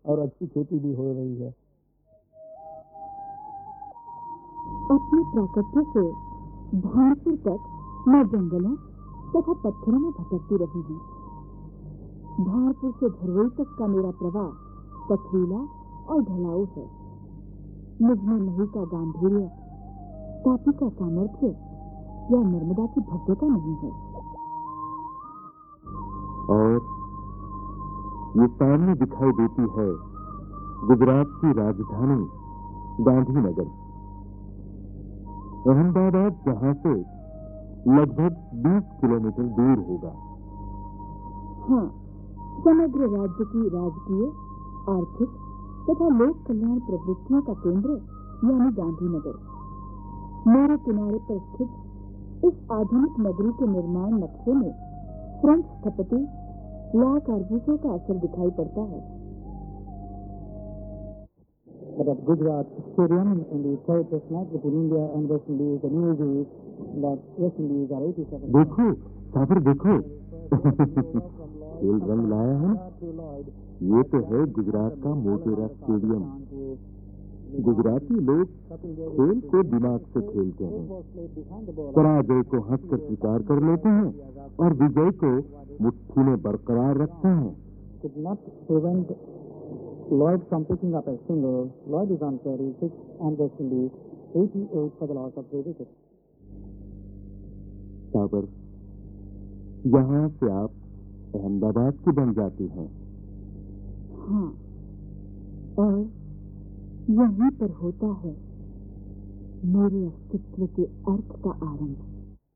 और अच्छी खेती भी हो रही है। अपने प्राकट्य से भानपुर तक मैं जंगलों तथा पत्थरों में भटकती रही हूँ। भानपुर से भरवई तक का मेरा प्रवाह पथरीला और ढलाऊ है। मुझ में नही का गांधीर्य, तापी का सामर्थ्य या नर्मदा की भव्यता नहीं है। और ये सामने दिखाई देती है गुजरात की राजधानी गांधीनगर। अहमदाबाद जहां से लगभग 20 किलोमीटर दूर होगा। हाँ, समग्र राज्य की राजकीय, आर्थिक तथा लोक कल्याण प्रवृत्तियों का केंद्र यानी गांधीनगर। मेरे किनारे पर स्थित इस आधुनिक नगरी के निर्माण नक्शे में फ्रेंच स्थपति ला कार्बूजो का असर दिखाई पड़ता है। That Gujarat Stadium in the third test match between India and West Indies, the news is that West Indies are 87. देखो सागर, देखो खेल रंग लाया है। ये तो है गुजरात का मोटेरा स्टेडियम। गुजराती लोग खेल को दिमाग से खेलते हैं, पराजय को हंसकर स्वीकार कर लेते हैं और विजय को मुट्ठी में बरकरार रखते हैं। Could not prevent Lloyd from picking up a single. Lloyd is on 36 and West Indies 88 for the loss of 3 wickets. साबर, यहाँ से आप अहमदाबाद की बन जाती हैं। हाँ, और यहीं पर होता है मेरे अस्तित्व के अर्थ का आरंभ।